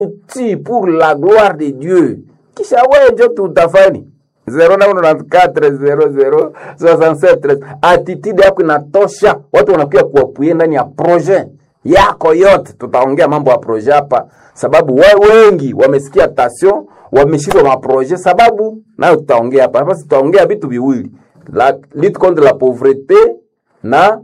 outil pour la gloire de Dieu. Kisha wewe ndio tutafani 0994006713. Attitude yako inatosha, watu wanakuja kuapuye ndani ya projet yako yote. Tutaongea mambo ya projet hapa, sababu wengi wamesikia tension, wameshindwa ma projet, sababu nayo tutaongea hapa. Hapa tutaongea vitu viwili, la lutte contre la pauvreté na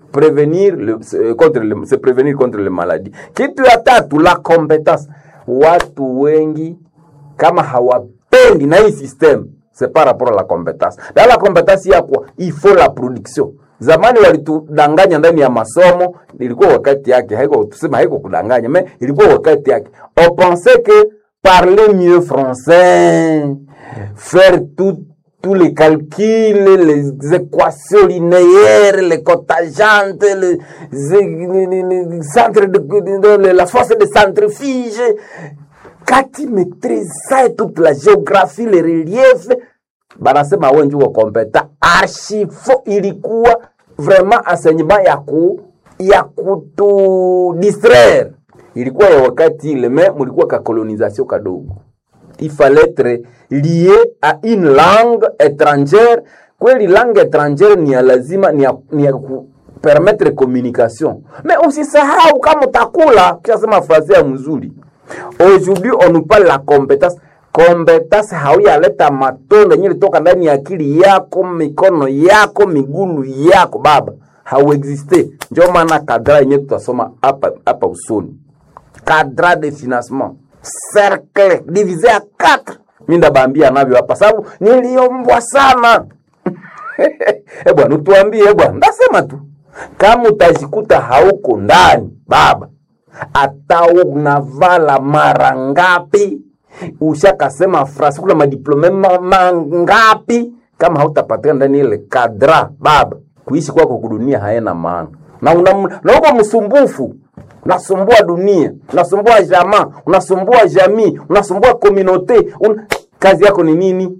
se prévenir contre les maladies. Kitu ya tatu, la compétence. Watu wengi kama hawapendi na hii system, c'est par rapport à la compétence. Dans la compétence ya kwa, il faut la production. Zamani walitudanganya ndani ya masomo, ilikuwa wakati yake, haiko tuseme haiko kudanganya, mais ilikuwa wakati yake. On pensait que parler mieux français, faire tous les calculs, les équations linéaires, les cotajantes, les centres de la force de centrifuge. Quand tu maîtrises ça et toute la géographie, les reliefs, banasema wengi wa kompeta. Archifo ilikuwa vraiment enseignement ya kutu distraire. Ilikuwa ya wakati ile, mais mulikuwa ka colonisation kadogo. Il fallait être lié à une langue étrangère. Kweli langue étrangère ni ya lazima, ni ya permettre communication. Mais usisahau kama utakula, kisha sema français ya mzuri. Aujourd'hui, on nous parle la compétence. Compétence hauyaleta matunda yenye toka ndani ya akili yako, mikono yako, migulu yako baba. Hauexiste. Ndio maana kadra yenye tutasoma hapa usoni. Cadre de financement. Cercle divisé à 4. Minda bambia navyo hapa sababu niliombwa sana. Bwana tuambie bwana, ndasema tu. Kama utajikuta hauko ndani baba, hata unavala mara ngapi, ushakasema frasi kula madiplome mangapi, kama hautapatikana ndani ile kadra baba, kuishi kwako kudunia haina maana. Na uko msumbufu, unasumbua dunia, unasumbua jamaa, unasumbua jamii, unasumbua communauté. Kazi yako ni nini?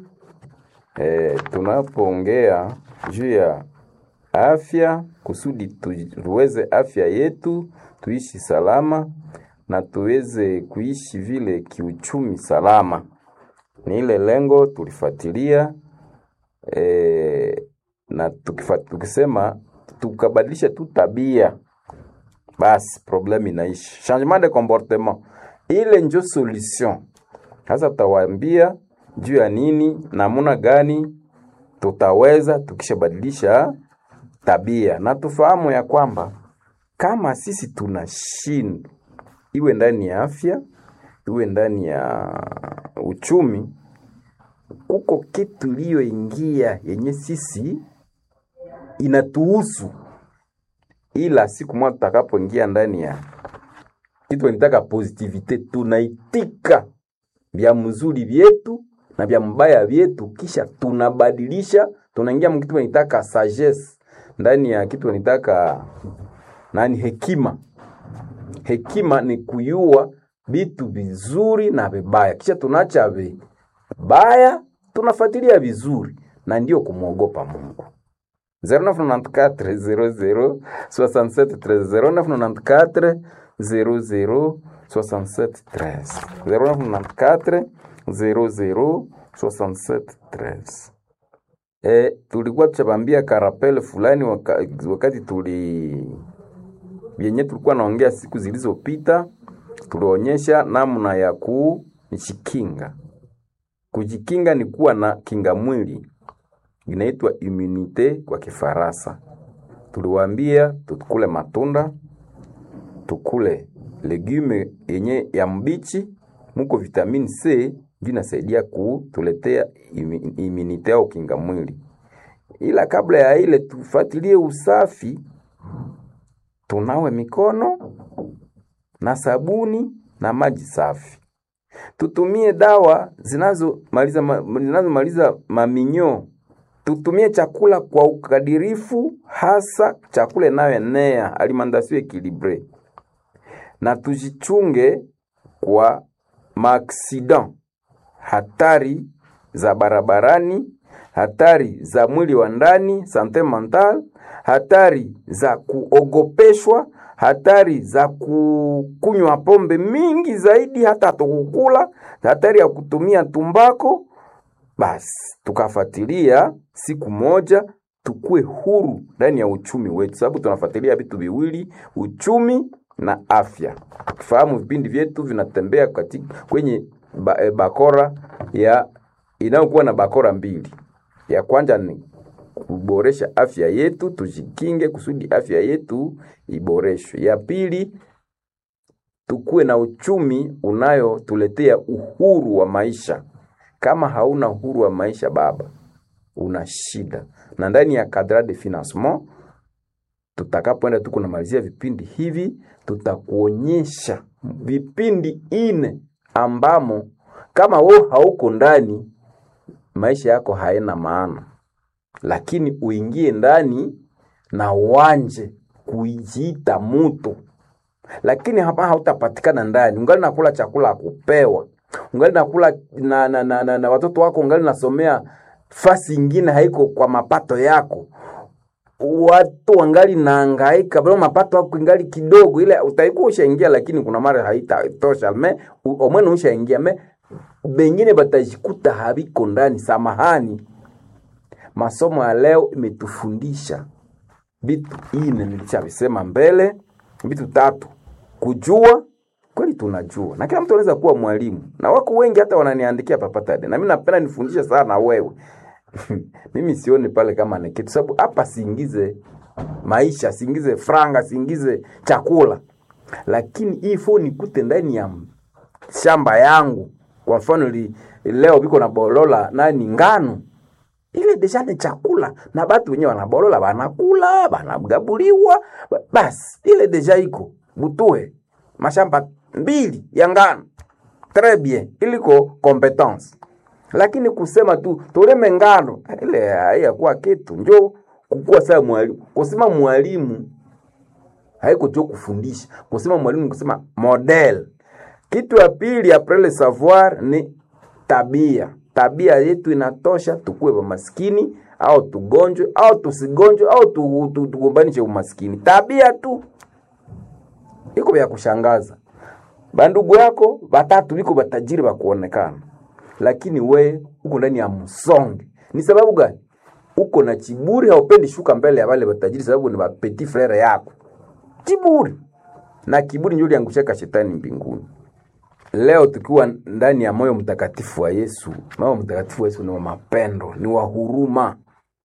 Tunapoongea juu ya afya, kusudi tuweze afya yetu, tuishi salama na tuweze kuishi vile kiuchumi salama. Ni ile lengo tulifuatilia, na tukisema tukabadilisha tu tabia, basi problem inaishi. Changement de comportement, ile ndio solution. Sasa tutawaambia juu ya nini, namna gani tutaweza tukishabadilisha tabia. Na tufahamu ya kwamba kama sisi tunashinda, iwe ndani ya afya, iwe ndani ya uchumi, kuko kitu iliyoingia yenye sisi inatuhusu. Ila siku moja tutakapoingia ndani ya kitu inataka positivite, tunaitika vya mzuri vyetu na vya mbaya vyetu, kisha tunabadilisha, tunaingia mkitu inataka sagesse, ndani ya kitu inataka hekima. Hekima ni kuyua vitu vizuri na vibaya, kisha tunaacha vibaya, tunafuatilia vizuri, na ndio kumuogopa Mungu. 0994 00 0994 00 tulikuwa tuchabambia karapele fulani wakati vyenye tulikuwa naongea siku zilizopita, tulionyesha namna ya kujikinga. Kujikinga ni kuwa na kinga mwili, inaitwa immunite kwa Kifaransa. Tuliwaambia tukule matunda, tukule legume yenye ya mbichi, muko vitamini C, inasaidia kutuletea immunite au kinga mwili. Ila kabla ya ile tufuatilie usafi, tunawe mikono na sabuni na maji safi. Tutumie dawa zinazomaliza maminyo. Tutumie chakula kwa ukadirifu, hasa chakula inayoenea, alimentation équilibrée. Na tujichunge kwa maaksida, hatari za barabarani, hatari za mwili wa ndani, santé mentale, hatari za kuogopeshwa, hatari za kunywa pombe mingi zaidi, hata tukukula, hatari ya kutumia tumbako. Basi tukafuatilia siku moja tukue huru ndani ya uchumi wetu, sababu tunafuatilia vitu viwili, uchumi na afya. Fahamu vipindi vyetu vinatembea kwenye bakora ya inayokuwa na bakora mbili. Ya kwanza ni kuboresha afya yetu, tujikinge kusudi afya yetu iboreshwe. Ya pili, tukue na uchumi unayotuletea uhuru wa maisha. Kama hauna uhuru wa maisha baba, una shida. Na ndani ya cadre de financement tutakapoenda tukunamalizia vipindi hivi, tutakuonyesha vipindi 4 ambamo kama wewe hauko ndani, maisha yako haina maana. Lakini uingie ndani na uanje kujiita mtu. Lakini hapa hautapatikana ndani, ungali nakula chakula kupewa, ungali nakula na watoto wako, ungali nasomea fasi nyingine haiko kwa mapato yako. Watu wangali nahangaika bado mapato yako ingali kidogo, ile utaikuwa ushaingia, lakini kuna mara haitatosha. Omwene ushaingia bengine batajikuta habiko ndani. Samahani, masomo ya leo imetufundisha vitu 4 nilishavisema mbele, vitu 3. Kujua kweli tunajua, na kila mtu anaweza kuwa mwalimu, na wako wengi hata wananiandikia papatade, na mimi napenda nifundishe sana wewe. Mimi sioni pale kama ni kitu, sababu hapa siingize maisha, siingize franga, siingize chakula. Lakini hii phone nikute ndani ya shamba yangu, kwa mfano leo biko na bolola ngano, ile deja ni chakula, na batu wenyewe wanabolola, banakula, banagabuliwa. Basi ile deja iko butue mashamba 2 ya ngano, très bien, iliko competence. Lakini kusema tu toleme ngano, ile hayakuwa kitu. Njoo kukua saa mwalimu, kusema mwalimu haiko tu kufundisha, kusema mwalimu kusema model. Kitu ya pili après le savoir ni tabia. Tabia yetu inatosha tukue maskini au tugonjwe au tusigonjwe au tugombanishe umaskini. Tabia tu iko ya kushangaza. Bandugu yako batatu biko batajiri bakuonekana, lakini we uko ndani ya msonge. Ni sababu gani? Uko na kiburi, haupendi shuka mbele ya wale batajiri, sababu ni petit frère yako. Kiburi. Na kiburi ndio liangushaka shetani mbinguni. Leo tukiwa ndani ya moyo mtakatifu wa Yesu. Moyo mtakatifu wa Yesu ni wa mapendo, ni wa huruma.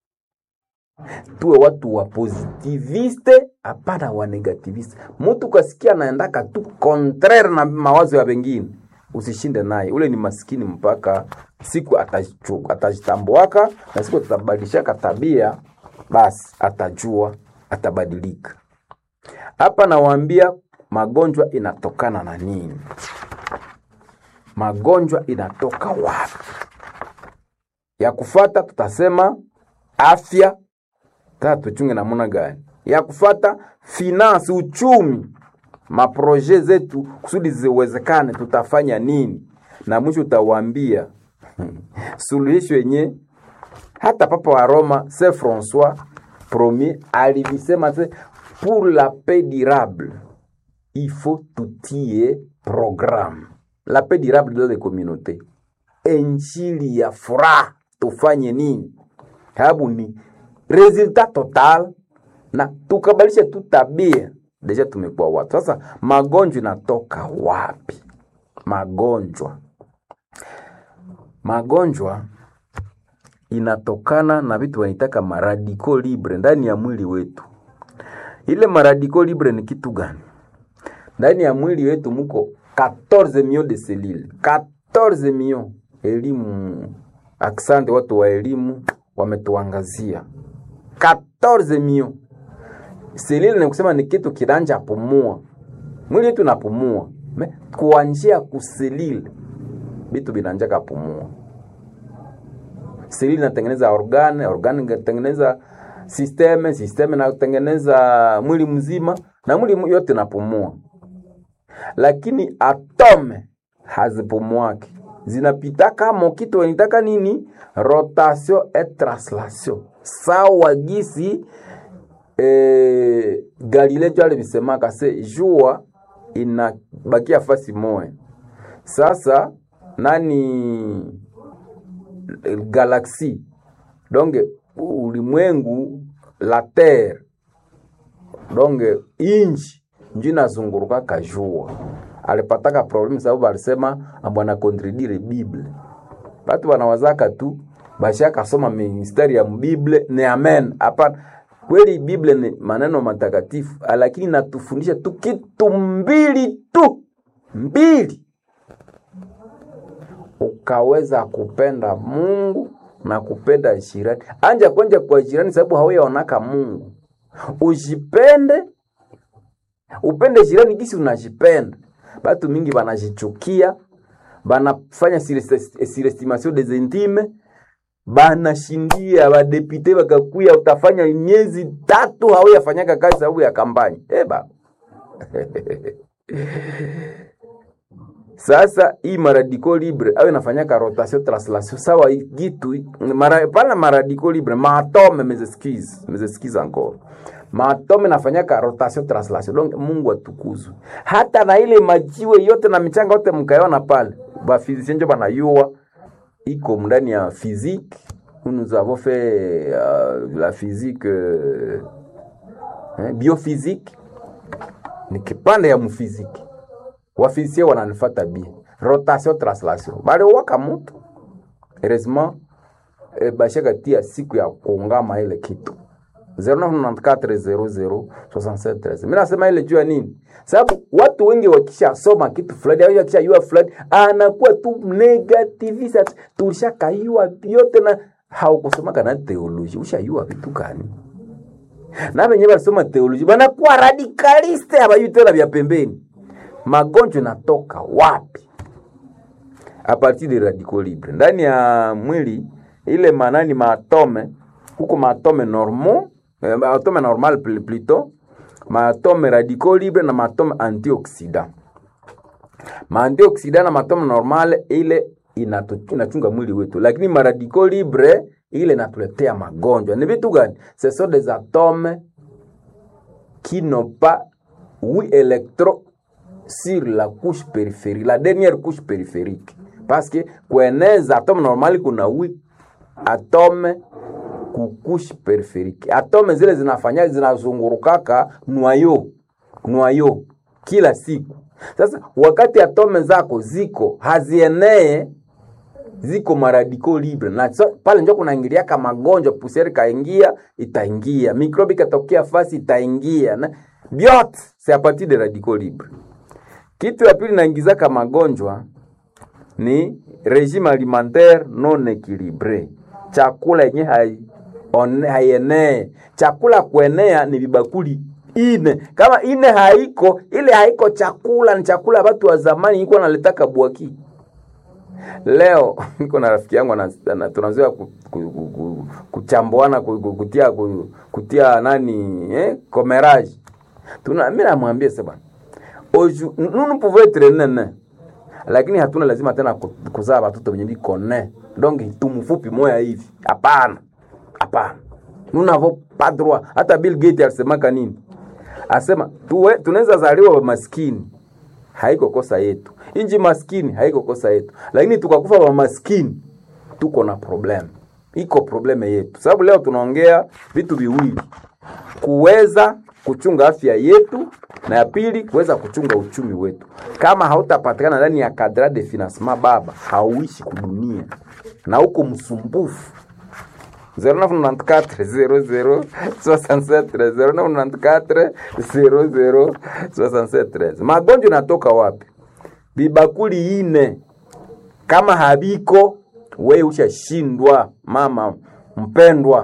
Tuwe watu wa positiviste, hapana wa negativiste. Mtu kasikia naendaka tu contraire na mawazo ya wengine, usishinde naye. Ule ni maskini mpaka siku atajitambuaka, na siku tutabadilishaka tabia, basi atajua, atabadilika. Hapa nawaambia magonjwa inatokana na nini? Magonjwa inatoka wapi? Ya kufuata tutasema afya, tuchunge namna gani. Ya kufuata finance, uchumi, maproje zetu kusudi ziwezekane tutafanya nini. Na mwisho utawaambia suluhisho yenye hata Papa wa Roma Saint François Premier alisema, pour la paix durable il faut tout programme. La paix durable dans les communautés. Injili ya furaha tufanye nini? Habu ni resultat total, na tukabalisha tu tabia. Deja tumekuwa watu. Sasa magonjwa inatoka wapi? Magonjwa inatokana na vitu wanitaka maradiko libre ndani ya mwili wetu. Ile maradiko libre ni kitu gani? Ndani ya mwili wetu muko 14 millions de cellules. 14 millions. Elimu, aksante watu wa elimu wametuangazia. 14 millions. Selile ni kusema ni kitu kiranja pumua. Mwili wetu unapumua. Kuanzia kuselile vitu binanja kapumua. Selile inatengeneza organ inatengeneza system inatengeneza mwili mzima, na mwili yote inapumua. Lakini atome hazipumuaki. Zinapita kama kitu wanitaka nini? Rotation et translation. Sawa gisi Galileo jale bisemaka se jua inabakia fasi moja. Sasa nani galaxie donc ulimwengu la terre donc inji njina zunguruka kajua. Alipataka problem sababu alisema ambwana contredire Bible. Watu wanawazaka tu bashaka soma mistari ya Bible ni amen. Hapana, kweli Bible ni maneno matakatifu, lakini natufundisha tu kitu mbili tu. Mbili. Ukaweza kupenda Mungu na kupenda jirani. Anja kwenye kwa jirani sababu hauyaonaka Mungu. Ujipende, upende jirani kisi unajipenda. Batu mingi banajichukia, banafanya surestimation des intimes, banashindia badepite bakakuya utafanya miezi 3 hauyafanyaka kazi sababu ya kampani. Eba. Sasa hii maradiko libre au inafanyaka rotation translation sawa gitu pana maradiko libre maatome mezeskiza encore maatome nafanyaka rotation translation. Donc Mungu atukuzwe. Hata na ile majiwe yote na michanga yote mkaiona pale ba physicien ndio banayua iko ndani ya physique. Nous avons fait la physique biophysique ni kipande ya mfiziki. Wafisia wananifuata bien. Rotation translation. Bale waka mtu. Heureusement bashaka tia siku ya kuungama ile kitu. 0994006713. Mimi nasema ile jua nini? Sababu watu wengi wakisha soma kitu fulani au wakisha yua fulani anakuwa tu negativist. Tulishakaiwa yote na haukusoma kana theology. Ushayua vitu gani? Na wenyewe wasoma theology banakuwa radicaliste abayutela vya pembeni. Magonjwa natoka wapi? A partir de radicaux libres. Ndani ya mwili ile manani maatome, huko maatome normal plutôt, maatome radicaux libres na maatome antioxidant. Antioxidant na maatome normal ile inachunga mwili wetu, lakini maradicaux libres ile inatuletea magonjwa. Ni vitu gani? Ce sont des atomes qui n'ont pas 8 électrons sur la couche périphérique, la dernière couche périphérique. Parce que kweneza atome normali kuna 8 atome ku couche périphérique. Atome zile zinafanya zinazungurukaka noyau kila siku. Sasa wakati atome zako ziko hazienee, ziko maradiko libre na pale ndio kunaingilia kama magonjwa, pusieri kaingia itaingia, mikrobi katokea fasi itaingia na biot c'est à partir de radicaux libres. Kitu ya pili naingiza kama magonjwa ni régime alimentaire non équilibré. Chakula yenye haienee. Chakula kuenea ni vibakuli ine. Kama ine haiko, ile haiko chakula, ni chakula watu wa zamani iko naletaka buaki. Leo niko na rafiki yangu na tunazoea kuchambuana kutia nani comérage. Mimi namwambia sasa bwana, nous pouvons être nene, lakini hatuna lazima tena kuzaa watoto wenye biko ne. Donc tumfupi moya hivi. Hapana. Nous n'avons pas droit. Hata Bill Gates alisema nini? Asema tunaweza zaliwa maskini. Haiko kosa yetu. Inji maskini haiko kosa yetu. Lakini tukakufa wa maskini tuko na problem. Iko probleme yetu. Sababu leo tunaongea vitu viwili. Kuweza kuchunga afya yetu na ya pili kuweza kuchunga uchumi wetu. Kama hautapatikana ndani ya cadre de financement baba, hauishi kudunia. Na huko msumbufu. 0994 Magonjwa natoka wapi? Bibakuli ine. Kama habiko wewe ushashindwa mama mpendwa.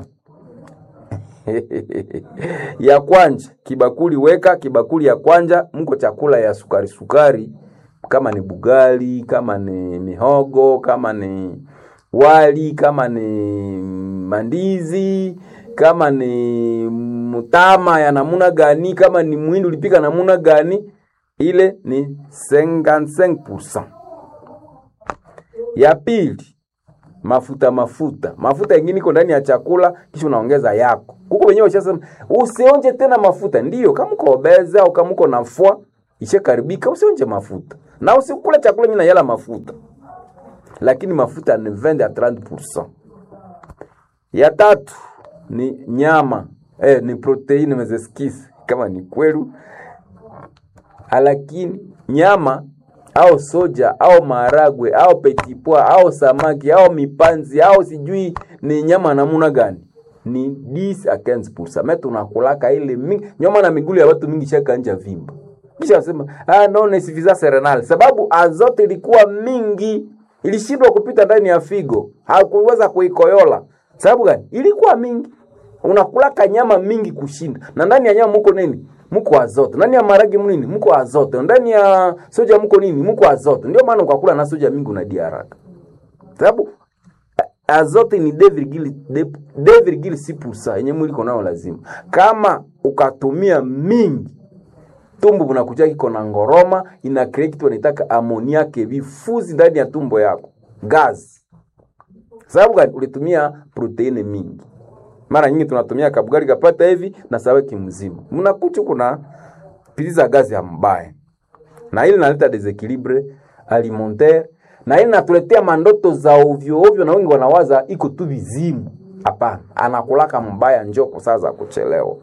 Ya kwanja kibakuli weka kibakuli ya kwanja mko chakula ya sukari kama ni bugali, kama ni mihogo, kama ni wali, kama ni mandizi, kama ni mutama ya namuna gani, kama ni mwindi ulipika namuna gani, ile ni 55%. Ya pili mafuta ingine iko ndani ya chakula, kisha unaongeza yako. Huko wenyewe ushasema usionje tena mafuta. Ndio kama uko obeza au kama uko nafua ishakaribika, usionje mafuta na usikule chakula nyingine yala mafuta, lakini mafuta ni 20 à 30%. Ya tatu ni nyama, ni proteini mezeskisi kama ni kweli, lakini nyama au soja au maharagwe au petit pois au samaki au mipanzi au sijui ni nyama namuna gani, ni 10 à 15%. Mimi tunakulaka ile mingi nyama na miguu ya watu mingi shaka anja vimba, kisha wasema no ni suffisance renal, sababu azote ilikuwa mingi, ilishindwa kupita ndani ya figo, hakuweza kuikoyola. Sababu gani? Ilikuwa mingi. Unakulaka nyama mingi kushinda, na ndani ya nyama mko nini? Mko azote. Ndani ya maragi mnini? Mko azote. Ndani ya soja mko nini? Mko azote. Ndio maana ukakula na soja mingi unadia haraka. Sababu azote ni 2,6% yenye mwili konao lazima. Kama ukatumia mingi, tumbo unakuja kiko na ngoroma, ina create kitu wanaitaka ammoniac, vifuzi ndani ya tumbo yako, gas. Sababu gani? Ulitumia proteini mingi. Mara nyingi tunatumia kabugari kapata hivi na samaki mzima, mnakucha kuna piliza gazi ya mbaya, na ile inaleta desequilibre alimentaire, na ile inatuletea mandoto za ovyo ovyo, na wengi wanawaza iko tu vizimu. Hapana, anakulaka mbaya njoko saa za kuchelewa.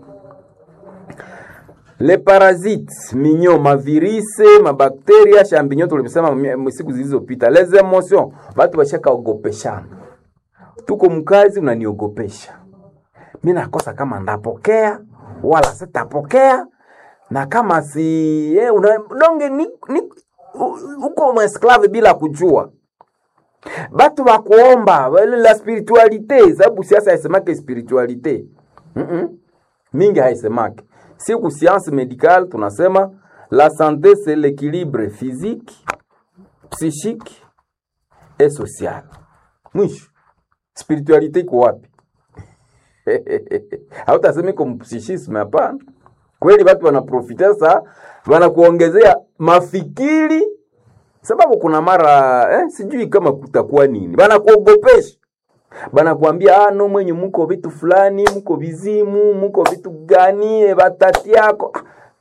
Les parasites, minyo, mavirise, mabakteria, champignon tulimsema siku zilizopita. Les emotions, watu washaka ogopeshana. Tuko mkazi unaniogopesha. Mimi nakosa kama ndapokea wala sitapokea, na kama si donge ni uko msklave bila kujua. Batu wa kuomba wale la spiritualite, sababu siasa haisemake spiritualite. Mingi haisemake. Siku science médicale tunasema la santé c'est l'équilibre physique, psychique et social. Mwisho spiritualite iko wapi? Hautasemi kwa psychisme, hapana. Kweli watu wanaprofita sasa, wanakuongezea mafikiri, sababu kuna mara sijui kama kutakuwa nini, wanakuogopesha, wanakuambia no mwenye mko vitu fulani, mko vizimu, mko vitu gani, batati yako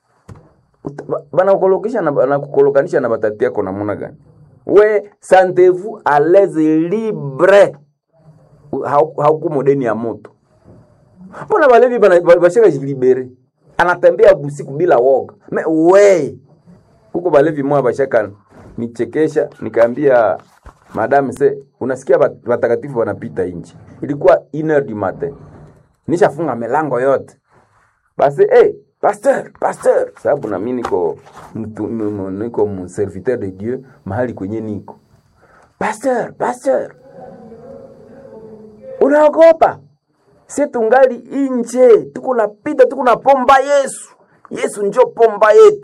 wanakukolokanisha na batati yako namna gani. We sentez-vous à l'aise libre, haukumodeni ya moto. Mbona walevi bashaka jilibere, anatembea busiku bila woga. We huko walevi mwa bashaka nichekesha, nikaambia madam unasikia watakatifu wanapita nje. Ilikuwa 1h du matin, nishafunga milango yote. Basi pasteur, sababu na mimi niko serviteur de Dieu mahali kwenye niko. Pasteur, unaogopa? Si tungali inje, tuko napita, tuko na pomba Yesu njo pomba yetu.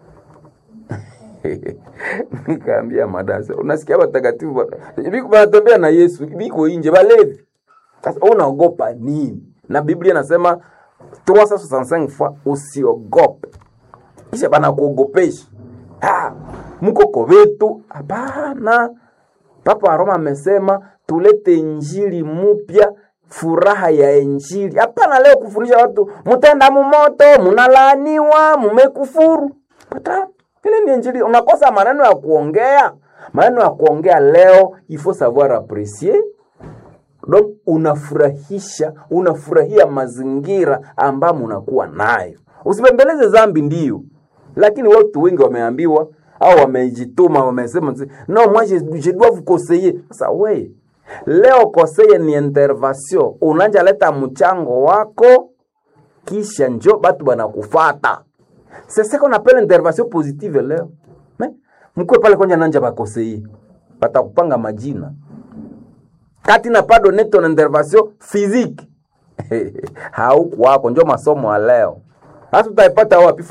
Nikaambia madasa, unasikia watakatifu biko wanatembea na Yesu, biko inje balevi. Sasa unaogopa nini? Na Biblia inasema 365 fois usiogope. Kisha bana kuogopesha. Mko kovetu, hapana. Papa wa Roma amesema tulete injili mpya, furaha ya injili. Hapana leo kufundisha watu mtenda mumoto, munalaaniwa, mumekufuru. Pata ile ni injili. Unakosa maneno ya kuongea. Maneno ya kuongea leo il faut savoir apprécier. Donc unafurahia mazingira ambamo unakuwa nayo. Usibembeleze dhambi ndio. Lakini watu wengi wameambiwa au wamejituma wamesema non moi je dois vous conseiller. Sasa wewe leo conseiller ni intervention, unanja leta mchango wako kisha njoo batu banakufuata. C'est ce qu'on appelle intervention positive leo. Mkwe pale kwenye nanja ba conseiller, batakupanga majina. Kati na pado neto na intervention physique. Hauku wako njoo masomo leo. Hata utaipata wapi?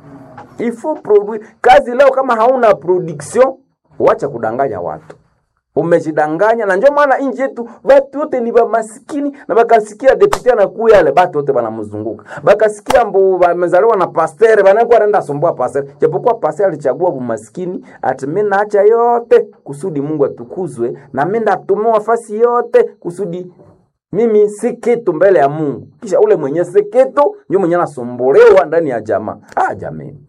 Il faut produire. Kazi leo kama hauna production, wacha kudanganya watu. Umejidanganya, na ndio maana nchi yetu watu wote ni ba maskini, na bakasikia deputy anakuya yale watu wote banamzunguka. Bakasikia mbu wamezaliwa na pasteur, banakuwa anaenda sumbua pasteur. Japokuwa pasteur alichagua bumaskini, ati mimi naacha yote kusudi Mungu atukuzwe, na mimi ndatumwa nafasi yote kusudi mimi si kitu mbele ya Mungu. Kisha ule mwenye si kitu ndio mwenye anasumbuliwa ndani ya jamaa. Jamani.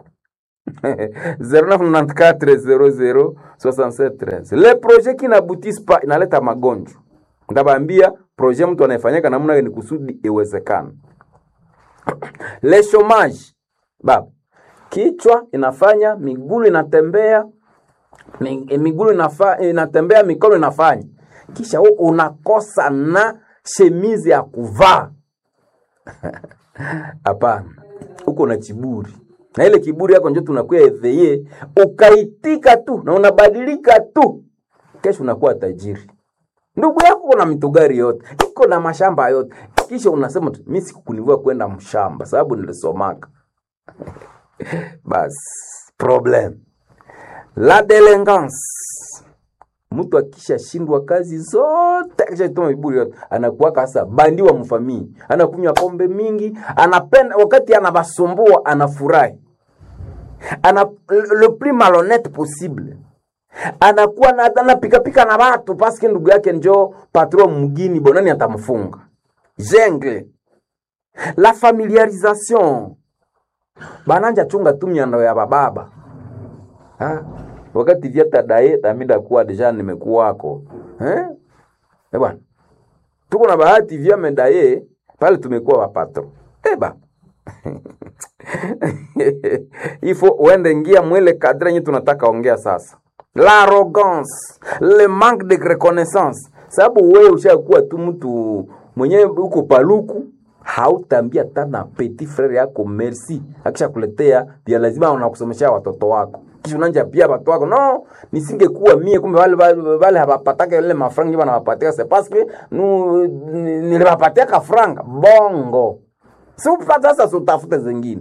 0994006713. Le projet qui n'aboutissent pas inaleta magonjwa. Ndabambia projet mtu anayefanyika namna ni kusudi iwezekane. Le chômage. Baba, kichwa inafanya, miguu inatembea, inatembea, mikono inafanya. Kisha unakosa na shemizi ya kuvaa. Hapana. Uko na kiburi. Na ile kiburi yako ndio tunakuwa eveye, ukaitika tu na unabadilika tu. Kesho unakuwa tajiri. Ndugu yako kuna mitugari yote, iko na mashamba yote. Kisha unasema mimi sikukunivua kwenda mshamba sababu nilisomaka. Bas, problem. La délinquance. Mtu akisha shindwa kazi zote, akisha toma viburi yote, anakuwa kasa bandi wa mfamii. Anakunywa pombe mingi, anapenda wakati anabasumbua anafurahi. Le plus malhonnête possible. Anakuwa na pika na watu paske ndugu yake njo patron mgini bonani atamfunga. Jungle. La familiarisation. Bananja chunga tu miando ya bababa. Wakati vyata dae tamida kuwa deja nimekuwako. Bwana. Tuko na bahati vya medaye pale tumekuwa wapatro. Ifo uende ingia mwele kadre nye tunataka ongea sasa. L'arrogance, le manque de reconnaissance. Sababu wewe ushakuwa tu mtu mwenyewe uko paluku, hautambia tena petit frère yako merci. Akisha kuletea pia lazima unakusomesha watoto wako. Kisha unanja pia watoto wako. No, nisingekuwa mie kumbe wale hawapataka ile mafranga wanawapataka c'est parce que nilipataka franga bongo. Si upata sasa utafute zingine.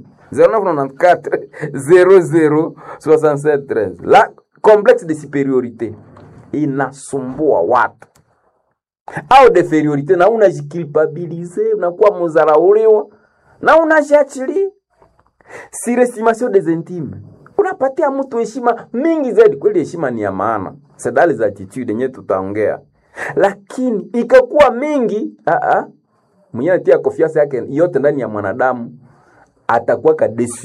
0994006713. La complexe de supériorité inasumbua watu. Au deferiorité na unajikilpabilize, unakuwa mzarauliwa na unajiachilia. Surestimation des intimes. Unapatia mtu heshima mingi zaidi, kweli heshima ni ya maana. Sedali za attitude yenyewe tutaongea. Lakini ikakuwa mingi, mwenye anatia confiance yake yote ndani ya mwanadamu atakuwa kadesu.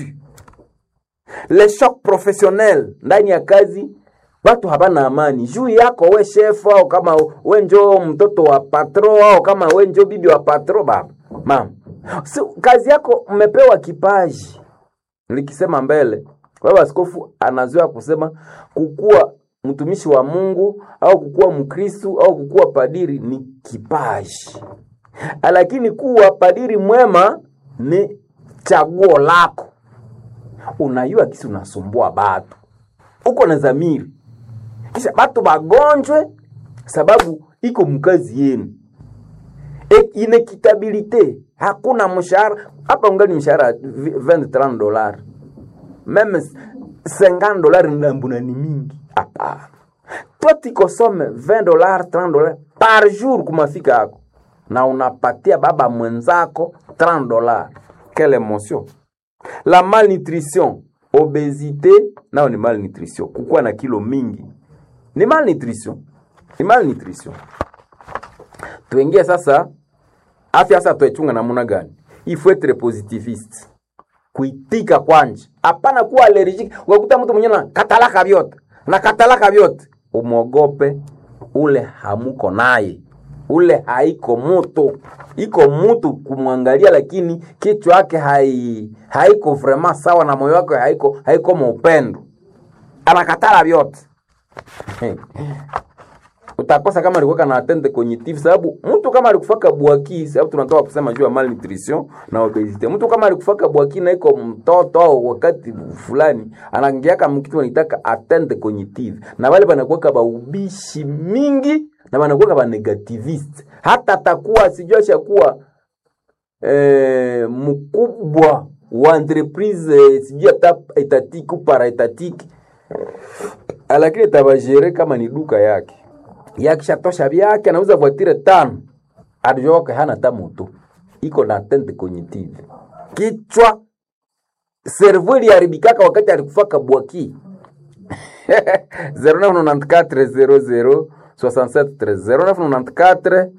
Le choc professionnel ndani ya kazi, watu habana amani. Juu yako we chef au kama we njo mtoto wa patro au kama we njo bibi wa patro baba. Mama. So, kazi yako mmepewa kipaji. Nilikisema mbele. Baba askofu anazoea kusema kukua mtumishi wa Mungu au kukua mkristo au kukua padiri ni kipaji. Lakini kuwa padiri mwema ni chaguo lako. Unayua kisi unasumbua batu. Uko na zamiri. Kisha batu bagonjwe sababu iko mkazi yenu. Inekitabilite. Hakuna mshahara. Hapa ungali mshahara $20-30. Meme $50 ndambuna ni mingi. Hapa. Toi tikosome $20-30 par jour kumafika yako. Na unapatia baba mwenzako $30. Quelle émotion. La malnutrition, obésité, nao ni malnutrition. Kukua na kilo mingi ni malnutrition. Ni malnutrition. Tuingie sasa afya sasa tuichunga namna gani? Il faut être positiviste. Kuitika kwanje. Hapana kuwa allergic. Ukakuta mtu mwenyewe na katalaka vyote. Umuogope ule hamuko naye. Ule haiko mtu. Iko mtu kumwangalia lakini kichwa yake haiko vraiment sawa na moyo wake haiko mpendo. Anakatala vyote. Utakosa kama alikuwa na atteinte cognitive sababu mtu kama alikufaka bwaki sababu tunatoka kusema juu ya malnutrition na obesity. Mtu kama alikufaka bwaki na iko mtoto au wakati fulani anaingiaka mkitu anataka atteinte cognitive. Na wale banakuwa ba ubishi mingi na banakuwa ba negativist. Hata atakuwa sijua shakuwa mkubwa wa entreprise sijua etatiki ou para etatiki. Lakini tabajere kama ni duka yake. yakishatosha vyake anauza voitire 5 adijoke hana tamutu iko na atteinte cognitive kichwa cerveau iliharibikaka wakati alikufaka bwaki 0994 00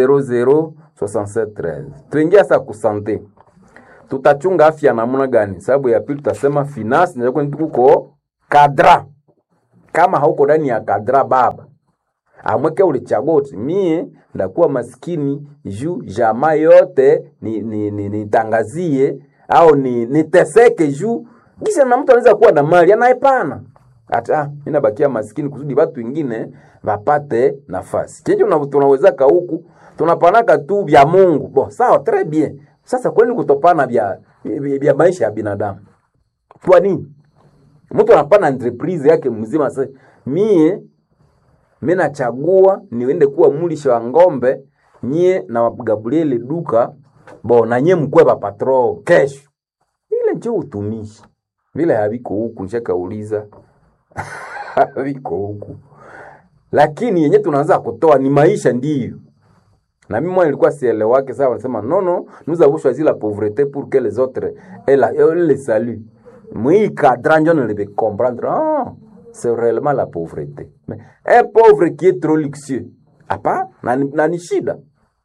67 tuingia sasa kusante tutachunga afya namna gani sababu ya pili tutasema finance ndio kuko kadra kama hauko ndani ya kadra baba amweke ulichagua mie ndakuwa maskini juu jamaa yote nitangazie au niteseke juu kisha na mtu anaweza kuwa na mali anaipana hata mimi nabakia maskini kusudi watu wengine wapate nafasi chenje tunaweza ka huku tunapanaka tu vya Mungu bon sawa très bien sasa kwani kutopana vya maisha ya binadamu kwa nini mtu anapana entreprise yake mzima sasa mimi nachagua niende kuwa mulisha wa ngombe nyie na Gabriel duka bo na nyie mkwe ba patron kesho ile ndio utumishi vile haviko huku nishaka uliza haviko huku lakini yenye tunaanza kutoa ni maisha ndiyo na mimi mwana nilikuwa sielewake sawa wanasema non nous avons choisi la pauvreté pour que les autres aient le salut moi cadran je ne le comprendre c'est réellement la pauvreté mais un pauvre qui est trop luxueux apa nani shida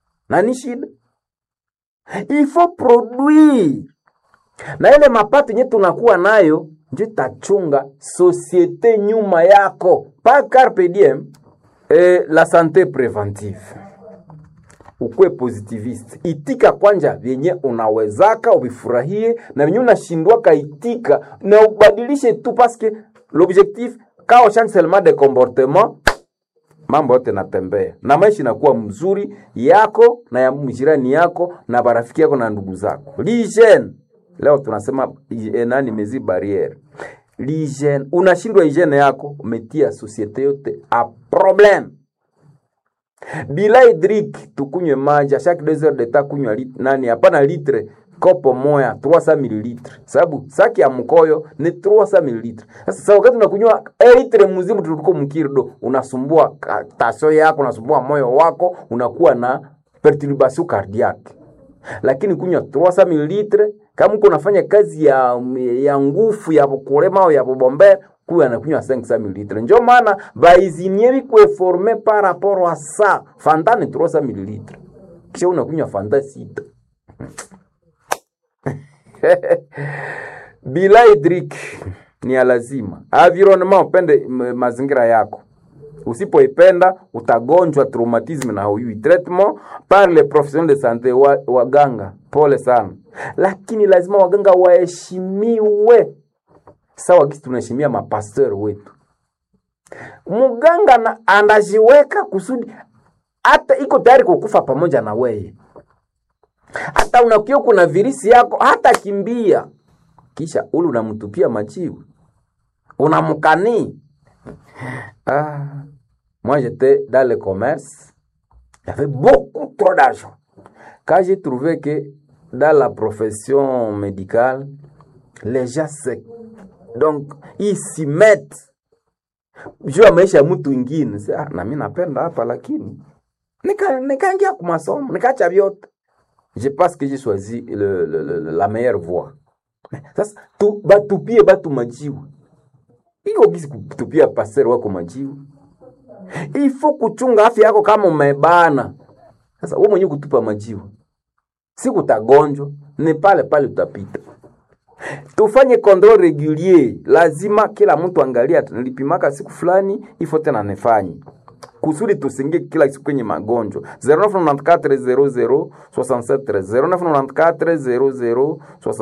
il faut produire na ile mapato yenye tunakuwa nayo ndio tachunga société nyuma yako pas carpe diem la santé préventive ukwe positivist itika kwanja vyenye unawezaka ubifurahie na vyenye unashindwa kaitika na ubadilishe tu parce que l'objectif quand on change seulement de comportement mambo yote natembea na maisha inakuwa mzuri yako na ya mjirani yako na barafiki yako na ndugu zako l'hygiène leo tunasema nani mezi barrière l'hygiène unashindwa hygiène yako umetia société yote a problème bila hydrique tukunywe maji chaque 2 heures de temps kunywa nani hapana litre kopo moya 300 ml sababu saki ya mkoyo ni 300 ml sasa wakati unakunywa litre mzima tuliko mkirdo unasumbua tasio yako unasumbua moyo wako unakuwa na perturbation cardiaque lakini kunywa 300 ml kama uko unafanya kazi ya nguvu ya kulema au ya kubombe kuwa anakunywa 500 ml ndio maana baizinieri ku former par rapport à ça fanta ni 300 ml kisha unakunywa fanta 6 bila hydrique ni lazima environnement upende mazingira yako usipoipenda utagonjwa traumatisme na huyui traitement par les professionnels de santé waganga pole sana lakini lazima waganga waheshimiwe sawa kisi tunaheshimia mapasteur wetu muganga na anajiweka kusudi hata iko tayari kukufa pamoja na wewe hata unakio kuna virisi yako hata kimbia kisha ule unamtupia majivu unamkani moi j'étais dans le commerce il y avait beaucoup trop d'argent quand j'ai trouvé que dans la profession médicale les gens donc ils s'y mettent jua maisha mtu mwingine na mimi napenda hapa lakini nikaingia kwa masomo nikaacha vyote je pense que j'ai choisi la meilleure voie sasa tu batupie batu majivu hiyo bisi kutupia pasero wako majivu il faut kuchunga afya yako kama umebana sasa wewe mwenyewe kutupa majivu siku utagonjwa ni pale utapita tufanye control régulier lazima kila mtu angalia nilipimaka siku fulani ifo tena nifanye kusudi tusingie kila siku kwenye magonjwa 0994 00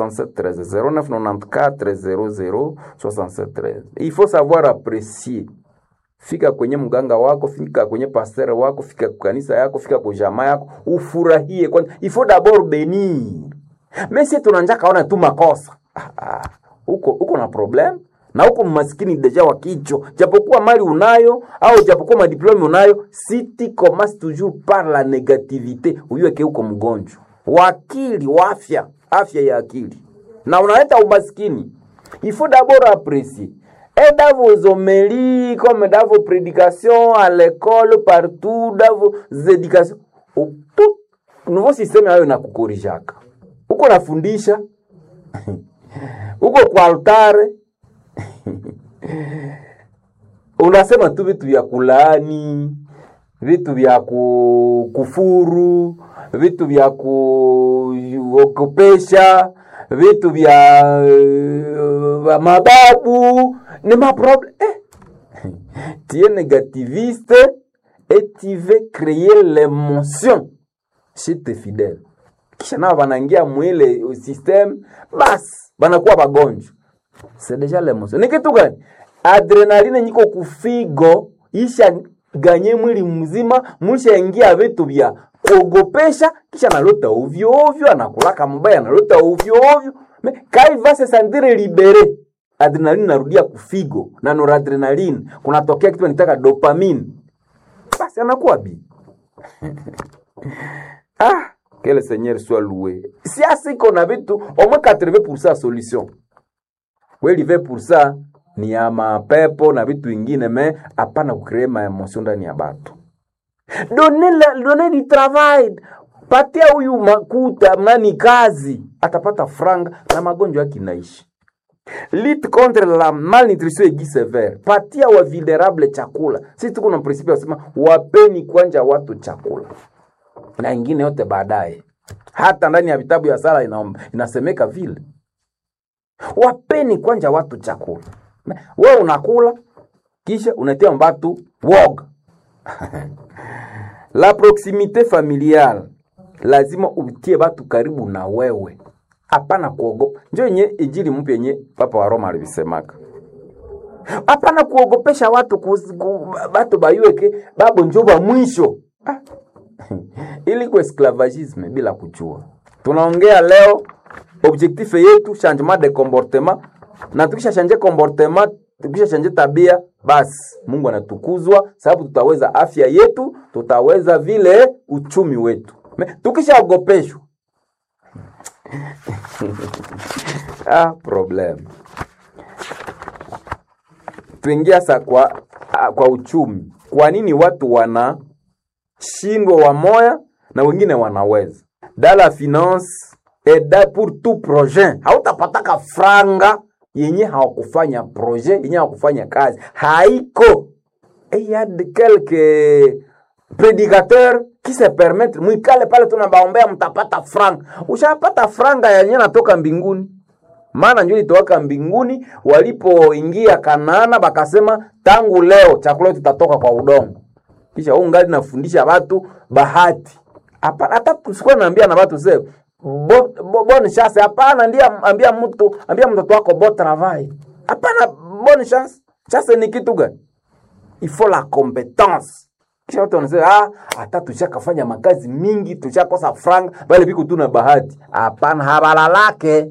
67 il faut savoir apprécier fika kwenye mganga wako fika kwenye pasteur wako fika kwa kanisa yako fika kwa jamaa yako ufurahie kwanza il faut d'abord bénir mais si tunanja kaona tu makosa uko na problem na uko maskini deja wa kicho japokuwa mali unayo au japokuwa madiplome unayo si commence toujours par la négativité uyueke uko mgonjwa wakili wa afya ya akili na unaleta umaskini il faut d'abord apprécier Et dans vos homélies, comme dans vos prédications à l'école, partout, dans vos éducations, tout nouveau système hayo inakukorijaka. Uko nafundisha, uko kwa altare, unasema tu vitu vya kulaani, vitu vya kufuru, vitu vya kuogopesha, vitu vya mababu, ni ma problème. Tu es négativiste et tu veux créer l'émotion chez tes fidèles. Kisha nao wanaingia mwile system, bas banakuwa bagonjwa. C'est déjà l'émotion. Ni kitu gani? Adrenaline nyiko kufigo, isha ganye mwili mzima, mwisha ingia vitu vya kuogopesha, kisha nalota ovyo ovyo, anakulaka mbaya nalota ovyo ovyo. Quand il va se sentir libéré, adrenaline narudia kufigo, na noradrenaline, kunatokea kitu nitaka dopamine. Basi anakuwa bi. Que le Seigneur soit loué. Si asiko na vitu, au moins 80% solution. Kweli 20% ni ya mapepo na vitu vingine, mais hapana kucreate ma emotion ndani ya batu. Donner du travail. Patia huyu makuta mani kazi, atapata franga na magonjwa yake inaishi. Lutte contre la malnutrition aiguë sévère. Patia wa vulnerable chakula. Sisi tuko na principe ya kusema wapeni kwanja watu chakula. Na ingine yote baadaye. Hata ndani ya vitabu ya sala inasemeka vile. Wapeni kwanja watu chakula. Wewe unakula kisha unatia mbatu woga. La proximité familiale. Lazima utie watu karibu na wewe. Hapana kuogopa. Njoo yenye injili mpya yenye Papa wa Roma alivisemaka. Hapana kuogopesha watu watu bayueke babo njoo ba mwisho. Ili kwa esclavagisme bila kujua. Tunaongea leo objectif yetu changement de comportement, na tukisha changer comportement, tukisha changer tabia, basi Mungu anatukuzwa sababu tutaweza afya yetu, tutaweza vile uchumi wetu. Tukisha ogopeshwa problem. Tuingia sasa kwa uchumi. Kwa nini watu wanashindwa wamoya na wengine wanaweza? Dans la finance et pour tout projet. Hautapataka franga yenye hawakufanya projet, yenye hawakufanya kazi. Haiko. Et il y a quelques prédicateurs qui se permettent mwikale pale tunabaombea mtapata franga. Ushapata franga yenye natoka mbinguni. Maana njoo ilitoka mbinguni walipoingia Kanaana bakasema tangu leo chakula tutatoka kwa udongo. Kisha ungali nafundisha watu bahati. Hata tusikuwa naambia na watu sasa bonne chance. Hapana, ndiye ambia mtoto wako bon travail. Hapana, bonne chance. Chance ni kitu gani? Il faut la compétence. Kisha watu wanasema hata tushakafanya makazi mingi, tushakosa franga, bali biko tuna bahati. Hapana, habala lake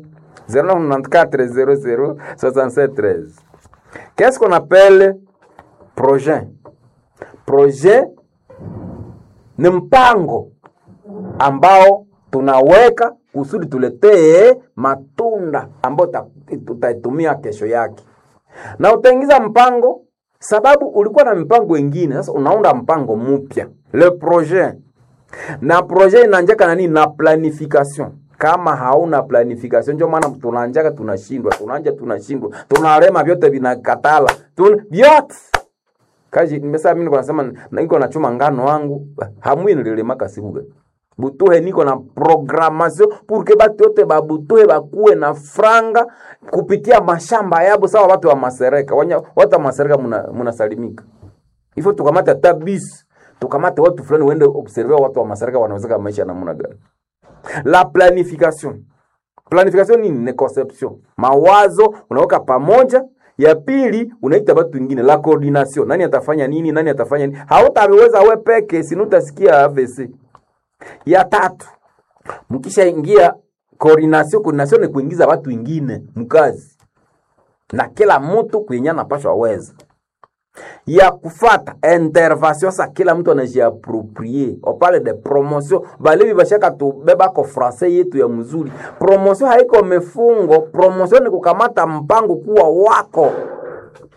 094 00 Qu'est-ce qu'on appelle projet? Projet ni mpango ambao tunaweka kusudi tuletee matunda ambao tutaitumia kesho yake. Na utaingiza mpango sababu ulikuwa na mpango wengine, sasa unaunda mpango mpya. Le projet. Na projet inaanjaka na nini? Na planification. Kama hauna planification ndio maana tunaanjaka tunashindwa, tunalema vyote vinakatala. Vyote. Kaji nimesema mimi niko nasema niko nachuma ngano wangu, hamwi nilemaka sibuga. Butuhe niko na programmation pour que batu yote babutuhe bakuwe na franga kupitia mashamba yabo sawa watu wa masereka. Watu wa masereka munasalimika. Ifo tukamata tabis, tukamata watu fulani wende observer watu wa masereka wanaweza maisha namna gani. La planification. Planification ni conception. Mawazo unaweka pamoja. Ya pili unaita watu wengine, la coordination. Nani atafanya nini? Hautaweza wewe peke, sinutasikia AVC. Ya tatu, mkisha ingia coordination ni kuingiza watu wengine mkazi. Na kila mtu kuyenyana pasha waweza. Ya kufata intervention, sa kila mtu anajiapproprier. On parle de promotion. Balevi bashaka tubeba ko français yetu ya mzuri. Promotion haiko mefungo, promotion ni kukamata mpango kuwa wako.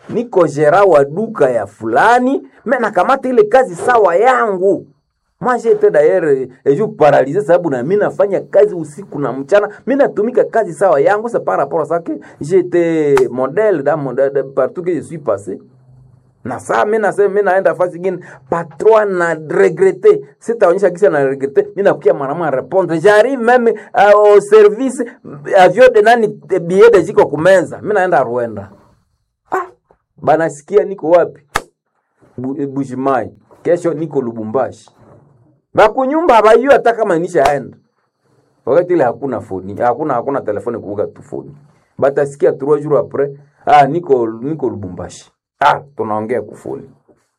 niko gera wa duka ya fulani, mimi nakamata ile kazi sawa yangu. Moi j'étais d'ailleurs je paralysé sababu na mimi nafanya kazi usiku na mchana, mimi natumika kazi sawa yangu. C'est par rapport à ça que j'étais modèle dans mon partout que je suis passé. Na saa mimi naenda fasi nyingine patron na regretter, sitaonyesha kisa na regretter, mimi nakukia mara répondre, j'arrive même au service avion de nani billet de jiko kumeza, mimi naenda Rwanda. Bana sikia niko wapi? Bujimai. Kesho niko Lubumbashi. Bakunyumba habayua hata kama nishaenda. Wakati ile hakuna phone, hakuna telefoni kuuga tu phone. Batasikia 3 jours après, niko Lubumbashi. Tunaongea kufuli.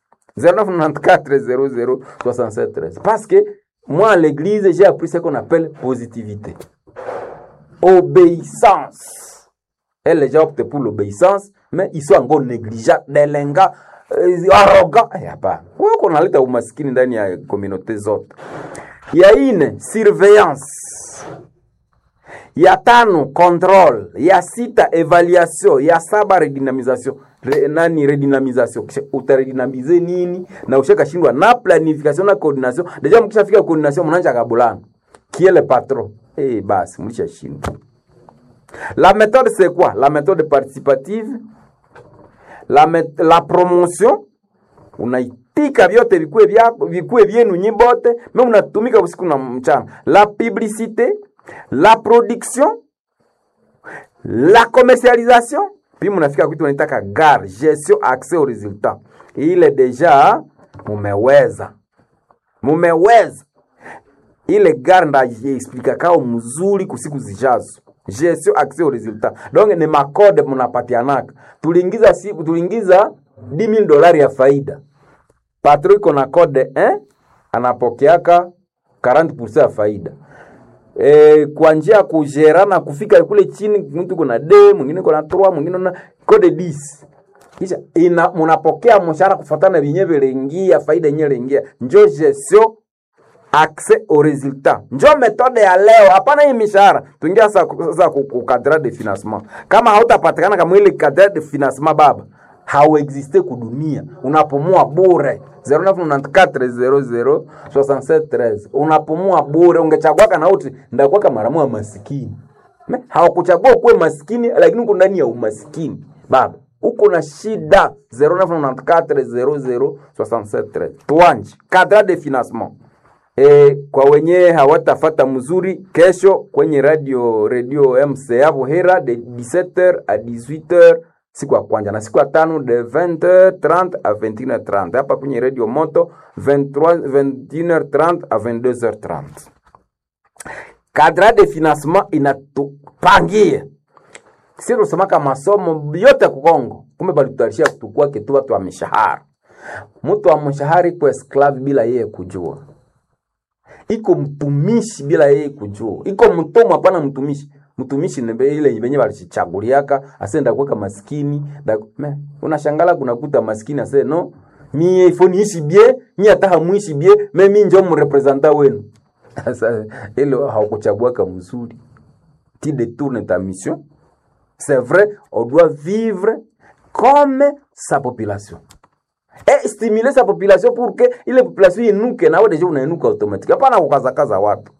0994006713. Parce que moi à l'église, j'ai appris ce qu'on appelle positivité. Obéissance. Et les gens optent pour l'obéissance, mais ils sont encore négligents, délinquants, arrogants. Hapana. Wewe kunaleta umaskini ndani ya communauté zote. Ya ine surveillance. Ya tano contrôle, ya sita évaluation, ya saba redynamisation. Redynamisation. Utaredynamize nini na ushakashindwa na planification na coordination. Deja mkishafika coordination mnaanza kabulana. Qui est le patron? Basi mlishashindwa. La méthode c'est quoi? La méthode participative. La promotion. Unaitika vyote vikue vyenu nyibote, mais unatumika usiku na mchana. La publicité, la production, la commercialisation, puis mnafika kitu wanataka gare, gestion, accès au résultat. Ile deja mumeweza. Ile gare nda explica kao mzuri kusiku zijazo. Gestion, accès au résultat. Donc ni makode mnapatianaka. Tuliingiza $10,000 ya faida. Patron iko na code 1 anapokeaka 40% ya faida. Kwa njia ya kujerana kufika kule chini, mtu kuna D, mwingine kuna 3, mwingine na code 10. Kisha mnapokea mshahara kufuatana vinyewe lengia, faida yenyewe lengia. Njo gestion, accès au résultat. Njo méthode ya leo, hapana hii mishahara. Tuingia sasa ku cadre de financement. Kama hautapatikana kama ile cadre de financement baba, hauexiste kudunia. Unapomua bure. 0994006713. Unapomua bure. Ungechagua kana uti ndakuwa kama maramu wa masikini. Hawakuchagua kuwe masikini, lakini uko ndani ya umasikini. Baba, uko na shida. 0994006713. Tuanji cadre de financement. Kwa wenye hawatafata mzuri, kesho kwenye radio MCA Buhera de 17h à 18h siku ya kwanza, na siku ya tano de 20h30 à 21h30. Hapa kwenye radio Moto 21h30 à 22h30. Cadre de financement inatupangia sisi tusemaka masomo yote ku Kongo, kumbe bali tutarishia kutukua kitu watu wa mishahara. Mtu wa mshahara kwa esclave bila yeye kujua. Iko mtumishi bila yeye kujua. Iko mtumwa hapana mtumishi. Mtumishi ni ile yenye walichaguliaka asenda kuweka maskini. Unashangala kunakuta maskini ase no, mie ifo niishi bien, ni hata hamuishi bien, mimi ndio mrepresenta wenu. Sasa ile haukuchaguaka mzuri. Tu détournes ta mission. C'est vrai, on doit vivre comme sa population. Et stimuler sa population pour que ile population inuke, na wewe deja unainuka automatiquement. Hapana kukaza watu.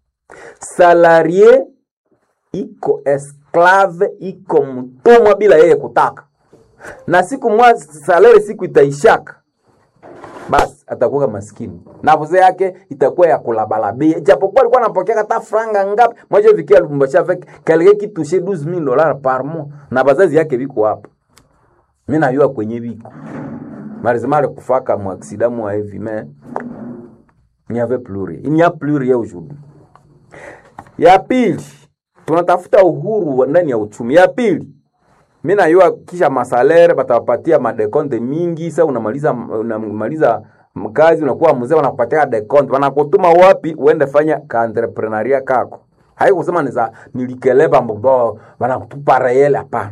Salarié iko esclave, iko mtumwa bila yeye kutaka. Na siku mwa salary siku itaishaka, basi atakuwa maskini. Na vuze yake itakuwa ya kulabalabia. Japokuwa alikuwa anapokea hata franga ngapi, mmoja vikia Lubumbashi avec quelqu'un qui touchait $12,000 par mois. Na bazazi yake biko hapa. Mimi najua kwenye biko. Marizimale kufaka mu accident mu heavy mais il n'y avait plus rien. Il n'y a plus rien aujourd'hui. Ya pili, tunatafuta uhuru ndani ya uchumi. Ya pili, mimi najua kisha masalere batawapatia madekonte mingi. Sasa unamaliza mkazi, unakuwa mzee, wanakupatia dekonte. Wanakutuma wapi uende fanya entrepreneuria kako. Haikusema nilikeleba mbobo wanakutupa reel, hapana.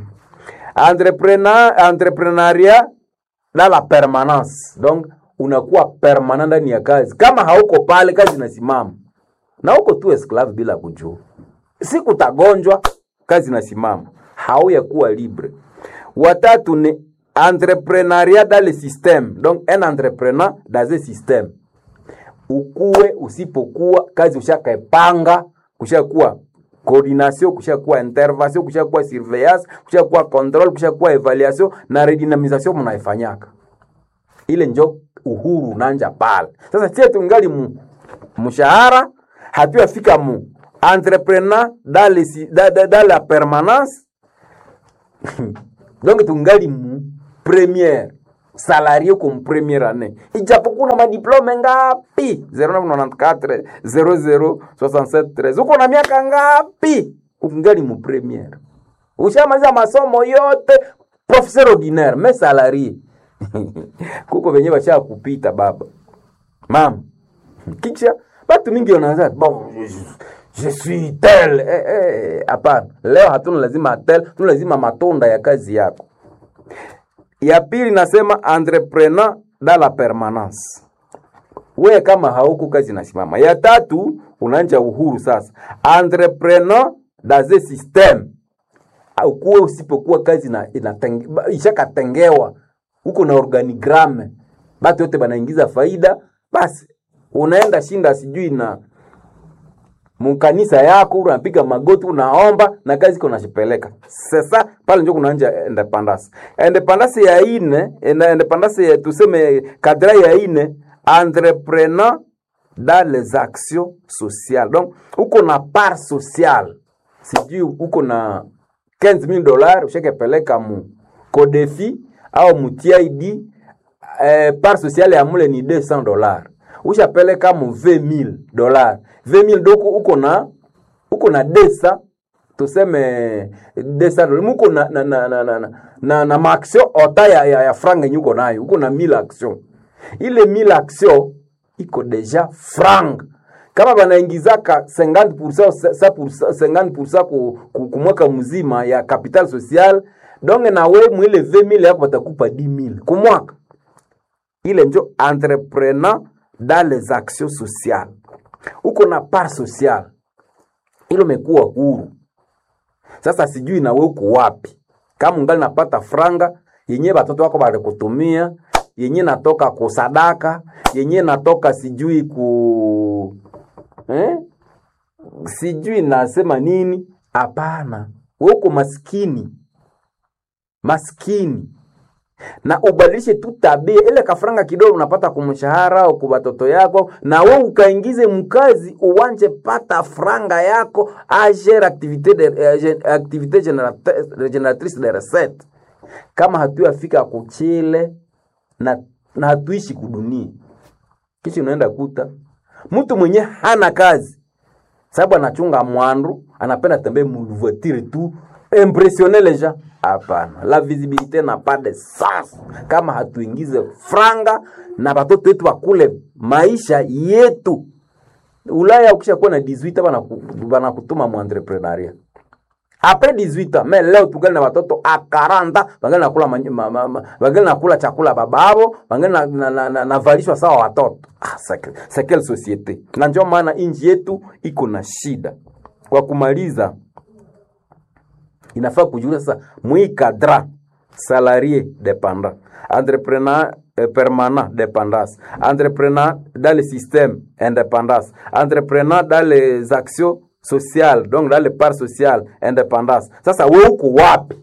Entrepreneuria dans la permanence. Donc unakuwa permanent ndani ya kazi. Kama hauko pale kazi inasimama. Na uko tu esclave bila kujua. Siku utagonjwa kazi inasimama. Hauya kuwa libre. Watatu ni entrepreneuriat dans le système. Donc un entrepreneur dans un système. Ukuwe usipokuwa kazi ushakaipanga, kushakuwa coordination, kushakuwa intervention, kushakuwa surveillance, kushakuwa control, kushakuwa evaluation na redynamisation mnaifanyaka. Ile njo uhuru nanja pale. Sasa sisi tungali mshahara hatuyafika entrepreneur dans la permanence. Donc tungali première salarié comme première année. Ijapokuwa na madiplome ngapi? 0994 0067 13. Uko na miaka ngapi? Ungali première. Ushamaliza masomo yote professeur ordinaire, mais salarié. Kuko venye basha kupita baba. Mama. Kisha watu mingi wanaanza bon je suis tel hapana. Leo hatuna lazima tel, tuna lazima matunda ya kazi yako. Ya pili nasema entrepreneur dans la permanence. Wewe kama hauko kazi nasimama. Ya tatu unaanza uhuru sasa. Entrepreneur dans un système. Ukuwe usipokuwa kazi na ishakatengewa. Uko na organigramme. Batu yote banaingiza faida, basi unaenda shinda sijui na mkanisa yako, unapiga magoti, unaomba na kazi iko nashipeleka. Sasa pale ndio kunaanza independence. Independence ya ine, independence ya tuseme kadra ya ine, entrepreneur dans les actions sociales. Donc uko na part sociale. Sijui uko na $15,000 ushakepeleka mu Kodefi au mu TID, part sociale ya mule ni $200. Ushapeleka mu $20,000. 20,000 doko uko na desa tuseme desa muko na maaction ota ya franga nyuko nayo. Uko na 1000 action. Ile 1000 action iko deja franga. Kama banaingizaka 50% kumwaka mzima ya capital social, donc na we mwile 20,000 yako batakupa 10,000 kumwaka. Ile njo entrepreneur dans les actions sociales. Uko na part sociale. Ilo mekuwa huru. Sasa sijui na wewe uko wapi. Kama ungali napata franga, yenye batoto wako bale kutumia, yenye natoka kusadaka, yenye natoka sijui sijui nasema nini, hapana. Wewe uko maskini. Maskini. Na ubadilishe tu tabia ile kafranga kidogo unapata kumshahara au kwa watoto yako, na wewe ukaingize mkazi uwanje pata franga yako agere activité génératrice de recette. Kama hatuyafika kuchile na hatuishi kudunia, kisha unaenda kuta mtu mwenye hana kazi sababu anachunga mwandu, anapenda tembea voiture tu impressionner les gens. Hapana, la visibilité n'a pas de sens kama hatuingize franga na watoto wetu wakule maisha yetu. Ulaya ukisha kuwa na 18 bana kutuma mu entrepreneuria. Après 18 mais leo tugali na watoto a 40 wangali nakula wangali nakula chakula bababo, wangali na valishwa sawa watoto. C'est quelle société? Na ndio maana inji yetu iko na shida. Kwa kumaliza, inafaa kujua sasa muikadra salarié dépendant, entrepreneur permanent dépendance, entrepreneur dans le système indépendance, entrepreneur dans les actions sociales, donc dans les parts sociales indépendance. Sasa wewe uko wapi?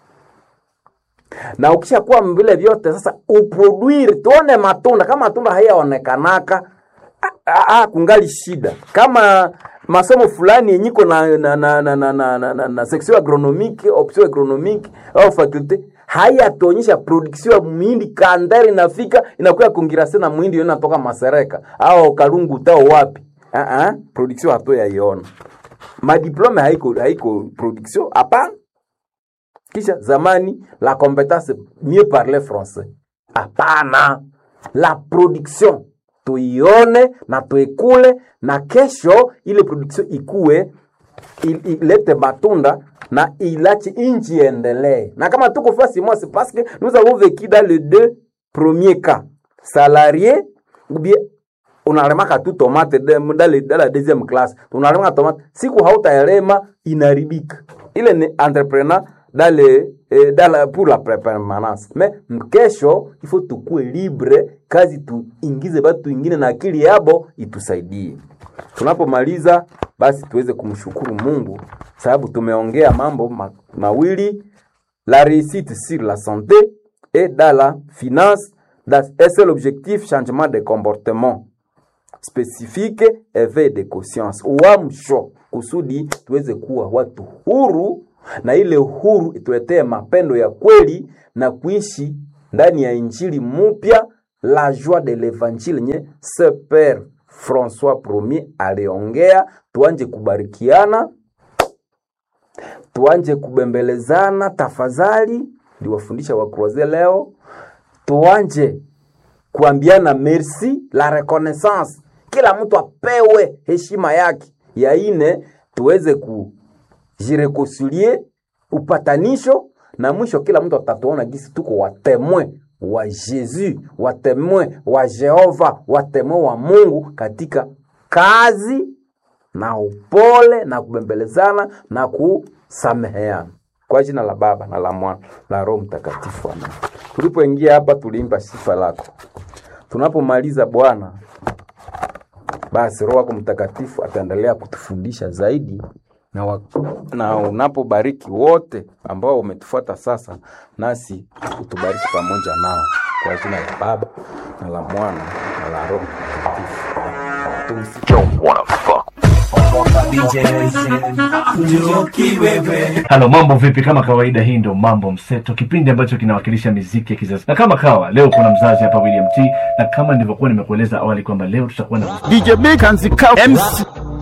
Na ukisha kuwa mbele vyote sasa uproduire tuone matunda. Kama matunda hayaonekanaka kungali shida. Kama masomo fulani yenyiko na section agronomique, option agronomique au faculté hayatonyesha production ya muhindi kandari inafika inakuwa kongirase na muhindi yona toka Masereka au Kalungu tao wapi. Production hato ya iona. Ma diplome haiko production hapana. Kisha zamani la compétence mieux parler français. Hapana. La production tuione na tuikule na kesho ile production ikue ilete matunda na ilachi inchi endelee. Na kama tuko fasi moi c'est parce que nous avons vécu dans les deux premiers cas. Salarié ou bien unalemaka tu tomate dans la deuxième classe. Unalemaka tomate siku hautaelema inaribika. Ile ni entrepreneur dans le pour la permanence. Mais mkesho ifo tukue libre, kazi tuingize batu wengine na akili yabo itusaidie. Tunapomaliza basi tuweze kumshukuru Mungu sababu tumeongea mambo mawili, la réussite sur la santé et dans la finance. Et c'est l'objectif, changement de comportement spécifique, éveil de conscience. Uamsho kusudi tuweze kuwa watu huru, na ile huru ituletee mapendo ya kweli na kuishi ndani ya injili mpya, la joie de l'évangile nye ce Père François Premier aliongea. Tuanje kubarikiana, tuanje kubembelezana tafadhali, ndiwafundisha wa Croisé leo. Tuanje kuambiana merci, la reconnaissance, kila mtu apewe heshima yake. Ya ine tuweze kujireconcilier, upatanisho, na mwisho kila mtu atatuona gisi tuko watemwe wa Jésus, watemwe wa Jehova, watemwe wa Mungu katika kazi na upole na kubembelezana na kusameheana. Kwa jina la Baba na la Mwana la Roho Mtakatifu, amen. Tulipoingia hapa tuliimba sifa lako. Tunapomaliza Bwana, basi Roho wako Mtakatifu ataendelea kutufundisha zaidi, na unapobariki wote ambao umetufuata sasa, nasi utubariki pamoja nao. Kwa jina la Baba na la Mwana na la Roho Mtakatifu. Halo, mambo vipi? Kama kawaida, hii ndio Mambo Mseto, kipindi ambacho kinawakilisha muziki ya kizazi. Na kama kawa leo kuna mzazi hapa William T, na kama nilivyokuwa nimekueleza awali kwamba leo tutakuwa na DJ Big and the MC